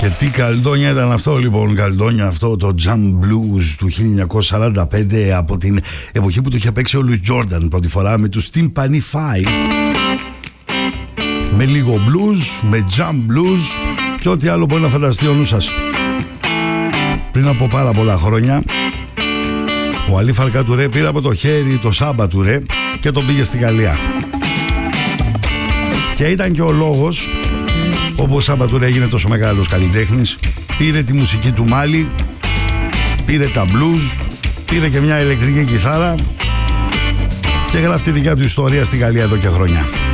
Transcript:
Και τι καλντόνια ήταν αυτό λοιπόν, καλντόνια αυτό το Jam Blues του 1945, από την εποχή που το είχε παίξει ο Louis Jordan πρώτη φορά με τους Timpani 5, με λίγο blues, με jam blues και ό,τι άλλο μπορεί να φανταστεί ο νου σας. Πριν από πάρα πολλά χρόνια ο Αλή Φαλκά Τουρέ πήρε από το χέρι το Σάμπα Τουρέ και τον πήγε στη Γαλλία. Και ήταν και ο λόγος όπου ο Σάμπα Τουρέ έγινε τόσο μεγάλος καλλιτέχνης. Πήρε τη μουσική του Μάλι, πήρε τα blues, πήρε και μια ηλεκτρική κιθάρα και γράφει τη δικιά του ιστορία στη Γαλλία εδώ και χρόνια.